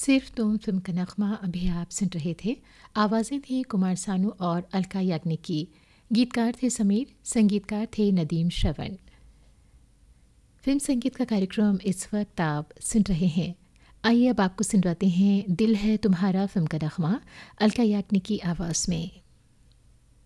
सिर्फ तुम फिल्म का नगमा अभी आप सुन रहे थे। आवाज़ें थी कुमार सानू और अलका याग्निक की। गीतकार थे समीर, संगीतकार थे नदीम श्रवण। फिल्म संगीत का कार्यक्रम इस वक्त आप सुन रहे हैं। आइए अब आपको सुनवाते हैं दिल है तुम्हारा फिल्म का नगमा अलका याग्निक की आवाज़ में।